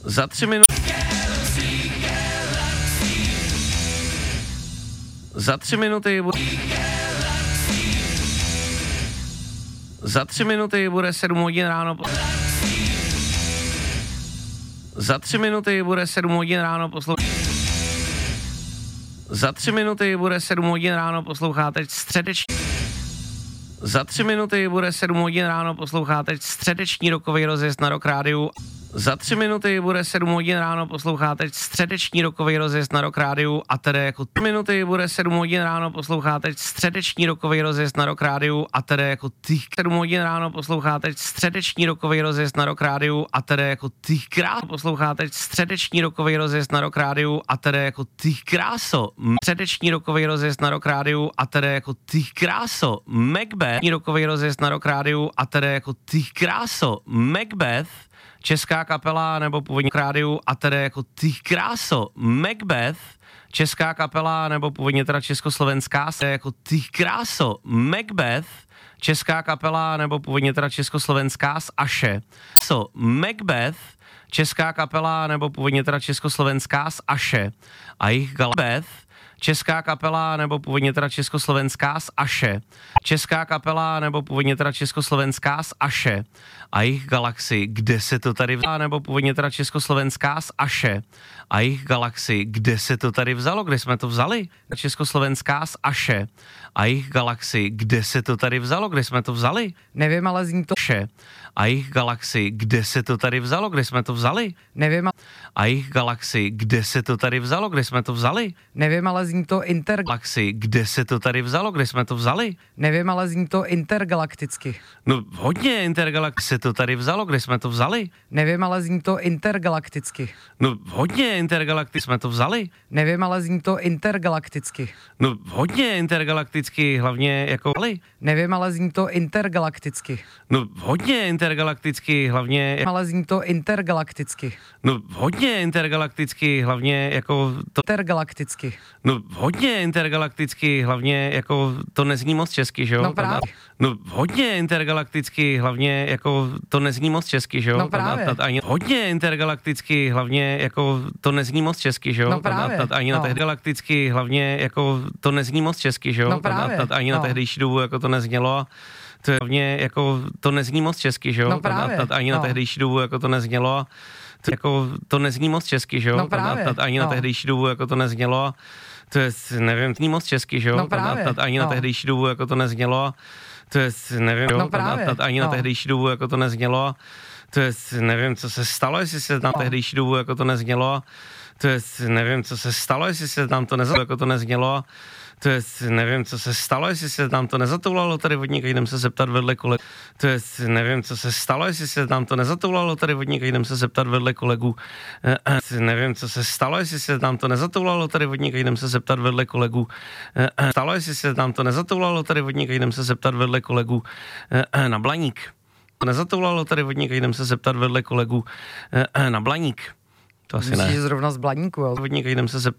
Za 3 minuty. Za 3 minuty bude... Za 3 minuty bude 7 hodin ráno. Za 3 minuty bude 7 hodin ráno poslouchat. Za 3 minuty bude 7 hodin ráno posloucháte středeční. Za 3 minuty bude 7 hodin ráno posloucháte středeční rokový rozjezd na Rock Rádiu. Za 3 minuty bude 7 hodin ráno posloucháte středeční rokový rozjezd na Rock Rádiu a tedy jako 3 minuty bude 7 hodin ráno posloucháte středeční rokový rozjezd na Rock Rádiu a tedy jako 7 hodin ráno posloucháte středeční rokový rozjezd na Rock Rádiu a tedy jako posloucháte středeční rokový rozjezd na Rock Rádiu a tedy jako kráso středeční rokový rozjezd na Rock Rádiu a tedy jako kráso Macbeth rokový rozjezd na Rock Rádiu a tedy jako kráso Macbeth česká kapela nebo původně rádiu a tedy jako kráso Macbeth, česká kapela nebo původně teda československá, jako kráso Macbeth, česká kapela nebo původně teda československá z Aše. Macbeth, česká kapela nebo původně teda československá z Aše a jejich Galabeth, česká kapela nebo původně teda československá z Aše. Česká kapela nebo původně teda československá z Aše a jejich Galaxy, kde se to tady vzalo, nebo původně teda československá z Aše a jejich Galaxy, kde se to tady vzalo, kde jsme to vzali? Československá z Aše a jejich Galaxy, kde se to tady vzalo, kde jsme to vzali? Nevím, ale zní to Aše a jejich Galaxy, kde se to tady vzalo, kde jsme to vzali? Nevím, a jejich Galaxy, kde se to tady vzalo, kde jsme to vzali? nevím, ale zní to Galaxy, kde se to tady vzalo, kde jsme to vzali? nevím, ale zní to intergalakticky. No hodně intergalakticky se to tady vzalo, kde jsme to vzali? Nevím, ale zní to intergalakticky. No hodně intergalakticky jsme to vzali? Nevím, ale zní to intergalakticky. No hodně intergalakticky, hlavně jako Nevím, ale zní to intergalakticky. No hodně intergalakticky, hlavně Ale zní to intergalakticky. No hodně intergalakticky, hlavně jako to Intergalakticky. No hodně intergalakticky, hlavně jako to nezní moc česky, že jo? No právě. No hodně intergalakticky, hlavně jako to nezní moc česky, že jo? No právě. Ani hodně intergalakticky, hlavně jako to nezní moc česky, že jo? No právě. Ani na tehdy galakticky, hlavně jako to nezní moc česky, že jo? No právě. Ani na tehdejší dobu jako to neznělo. To je hlavně jako to nezní moc česky, že jo? No právě. Ani na tehdejší dobu jako to neznělo. To jako to nezní moc česky, že jo? No právě. Ani na tehdejší dobu jako to neznělo. To je, nevím, není moc česky, že jo? No právě. Ani na tehdejší dobu jako to neznělo. To je, nevím, No právě. Ani na tehdejší dobu jako to neznělo. To je, nevím, co se stalo, jestli se tam tehdejší dobu jako to neznělo. To je, nevím, co se stalo, jestli se tam to jako to neznělo. To je, nevím, co se stalo, jestli se tam to nezatoulalo tady vodníka, jdem se zeptat vedle kolegů. To je, nevím, co se stalo, jestli se tam to nezatoulalo tady vodníka, jdem se zeptat vedle kolegů. Nevím, co se stalo, jestli se tam to nezatoulalo tady vodníka, jdem se zeptat vedle kolegů. Stalo, jestli se tam to nezatoulalo tady vodníka, jdem se zeptat vedle kolegů. Na Blaník. Nezatoulalo tady vodníka, jdem se zeptat vedle kolegů. Na Blaník. To asi Myslíš, ne. že zrovna z Blaníku, jo? Vodníka, jdem se zeptat